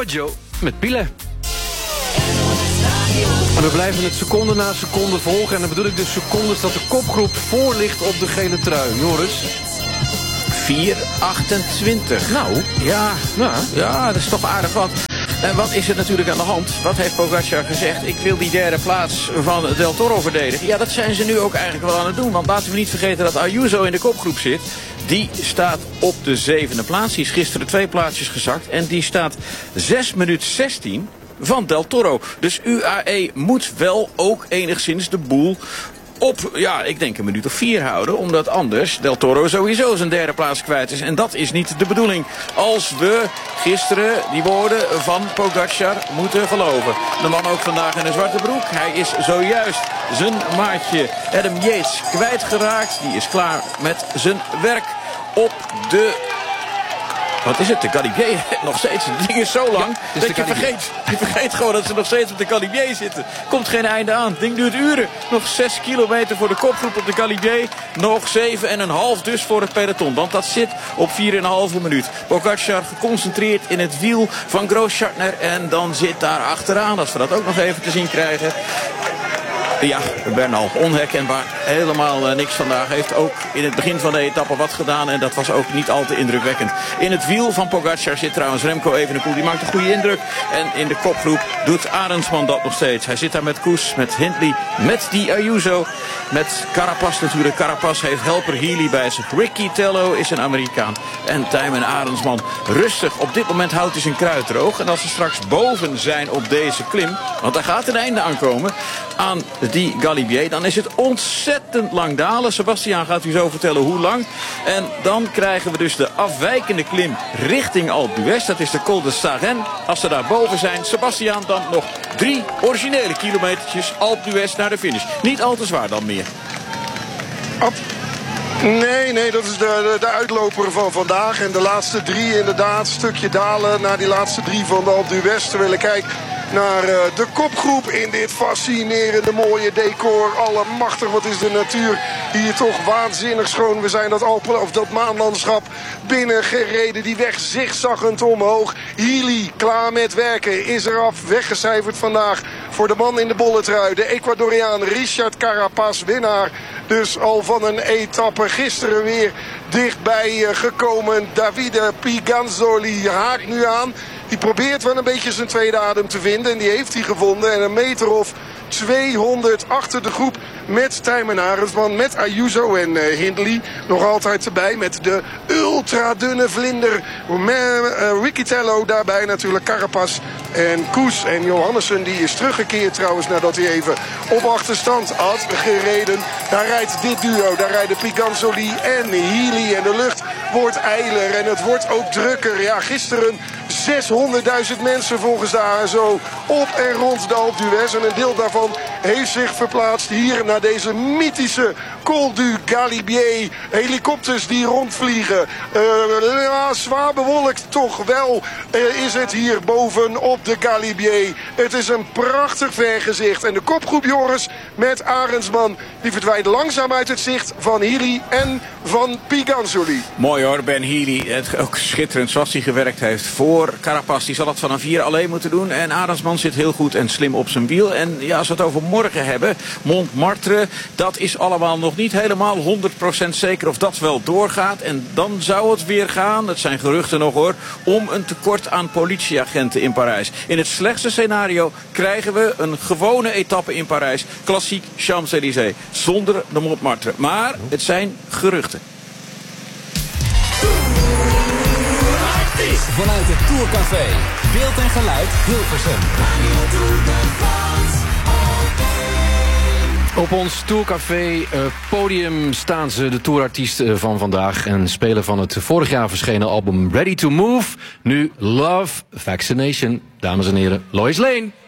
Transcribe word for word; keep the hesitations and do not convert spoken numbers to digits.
Joe met Pile. En we blijven het seconde na seconde volgen. En dan bedoel ik dus secondes dat de kopgroep voor ligt op de gele trui. Joris? vier achtentwintig. Nou. Ja, nou. ja, dat is toch aardig wat. En wat is er natuurlijk aan de hand? Wat heeft Pogacar gezegd? Ik wil die derde plaats van Del Toro verdedigen. Ja, dat zijn ze nu ook eigenlijk wel aan het doen. Want laten we niet vergeten dat Ayuso in de kopgroep zit. Die staat op de zevende plaats. Die is gisteren twee plaatsjes gezakt. En die staat zes minuten zestien van Del Toro. Dus U A E moet wel ook enigszins de boel op, ja, ik denk een minuut of vier houden. Omdat anders Del Toro sowieso zijn derde plaats kwijt is. En dat is niet de bedoeling. Als we gisteren die woorden van Pogacar moeten geloven. De man ook vandaag in een zwarte broek. Hij is zojuist zijn maatje Adam Yates kwijtgeraakt. Die is klaar met zijn werk op de... Wat is het? De Galibier. Nog steeds. Het ding is zo lang ja, dat je vergeet, je vergeet gewoon dat ze nog steeds op de Galibier zitten. Komt geen einde aan. Het ding duurt uren. Nog zes kilometer voor de kopgroep op de Galibier. Nog zeven en een half dus voor het peloton. Want dat zit op vier en een halve minuut. Pogacar geconcentreerd in het wiel van Grosschartner. En dan zit daar achteraan, als we dat ook nog even te zien krijgen. Ja, Bernal, onherkenbaar. Helemaal uh, niks vandaag. Heeft ook in het begin van de etappe wat gedaan. En dat was ook niet al te indrukwekkend. In het wiel van Pogacar zit trouwens Remco Evenepoel. Die maakt een goede indruk. En in de kopgroep doet Arendsman dat nog steeds. Hij zit daar met Koes, met Hindley, met die Ayuso. Met Carapaz natuurlijk. Carapaz heeft helper Healy bij zich. Ricky Tello is een Amerikaan. En Tijmen Arendsman rustig. Op dit moment houdt hij zijn kruid droog. En als ze straks boven zijn op deze klim, want daar gaat een einde aankomen aan die Galibier, dan is het ontzettend lang dalen. Sebastiaan gaat u zo vertellen hoe lang. En dan krijgen we dus de afwijkende klim richting Alpe d'Huez. Dat is de Col de Sarenne. Als ze daar boven zijn, Sebastiaan, dan nog drie originele kilometertjes Alpe d'Huez naar de finish. Niet al te zwaar dan meer. Ab Nee, nee, dat is de, de, de uitloper van vandaag. En de laatste drie inderdaad, stukje dalen naar die laatste drie van de Alpe d'Huez. Terwijl ik kijk naar uh, de kopgroep in dit fascinerende mooie decor. Allemachtig, wat is de natuur hier toch waanzinnig schoon. We zijn dat Alpen, of dat maanlandschap binnengereden. Die weg zigzaggend omhoog. Healy klaar met werken. Is eraf, weggecijferd vandaag voor de man in de bolle trui. De Ecuadoriaan Richard Carapaz, winnaar dus al van een etappe. Gisteren weer dichtbij gekomen. Davide Piganzoli haakt nu aan. Die probeert wel een beetje zijn tweede adem te vinden. En die heeft hij gevonden. En een meter of tweehonderd achter de groep met Tijmen Arendsman, met Ayuso en uh, Hindley. Nog altijd erbij met de ultra dunne vlinder. Uh, Ricky Tello daarbij natuurlijk, Carapaz en Koes. En Johannessen die is teruggekeerd trouwens nadat hij even op achterstand had gereden. Daar rijdt dit duo, daar rijden Piganzoli en Healy. En de lucht wordt ijler en het wordt ook drukker. Ja, gisteren zeshonderdduizend mensen volgens de A S O op en rond de Alpe d'Huez. En een deel daarvan heeft zich verplaatst hier naar deze mythische Col du Galibier. Helikopters die rondvliegen. Uh, ja, zwaar bewolkt toch wel uh, is het hier boven op de Galibier. Het is een prachtig vergezicht. En de kopgroep, Joris, met Arendsman, die verdwijnt langzaam uit het zicht van Healy en van Piganzoli. Mooi hoor, Ben Healy. Het ook schitterend zoals hij gewerkt heeft voor Carapaz. Die zal het vanaf hier alleen moeten doen. En Arendsman zit heel goed en slim op zijn wiel. En ja, als we het over morgen hebben, Montmartre, dat is allemaal nog niet helemaal honderd procent zeker of dat wel doorgaat. En dan zou het weer gaan, dat zijn geruchten nog hoor, om een tekort aan politieagenten in Parijs. In het slechtste scenario krijgen we een gewone etappe in Parijs. Klassiek Champs-Élysées. Zonder de Montmartre. Maar het zijn geruchten. Vanuit het Tourcafé. Beeld en geluid Hilversum. Op ons Tourcafé uh, podium staan ze, de tourartiesten van vandaag, en spelen van het vorig jaar verschenen album Ready to Move. Nu Love Vaccination. Dames en heren, Lois Lane.